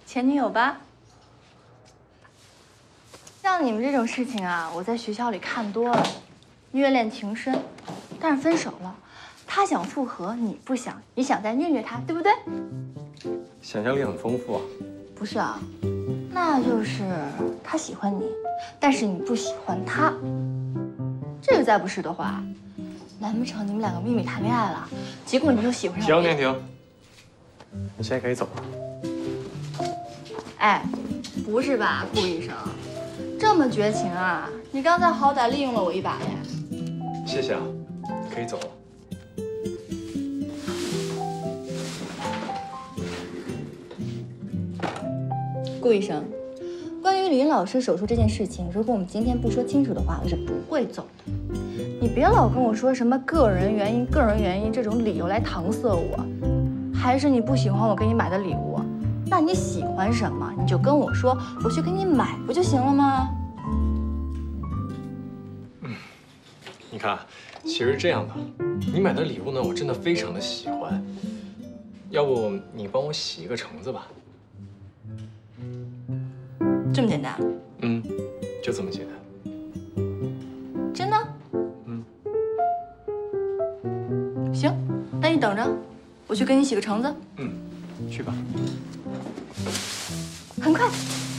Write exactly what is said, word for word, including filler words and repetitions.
前女友吧。像你们这种事情啊，我在学校里看多了，虐恋情深，但是分手了，他想复合，你不想，你想再虐虐他，对不对？ 想象力很丰富啊。 不是啊，那就是他喜欢你，但是你不喜欢他。这个再不是的话，难不成你们两个秘密谈恋爱了？结果你又喜欢上我？ 停停停！你现在可以走了。 哎，不是吧，顾医生，这么绝情啊？你刚才好歹利用了我一把呀。 谢谢啊，可以走了。 顾医生，关于林老师手术这件事情，如果我们今天不说清楚的话，我是不会走的。你别老跟我说什么个人原因、个人原因这种理由来搪塞我。还是你不喜欢我给你买的礼物？那你喜欢什么，你就跟我说，我去给你买不就行了吗？ 嗯，你看，其实这样的，你买的礼物呢，我真的非常的喜欢。要不你帮我洗一个橙子吧？ 这么简单？ 嗯，就这么简单。 真的？ 嗯。 行，那你等着，我去给你洗个橙子。 嗯，去吧。 很快。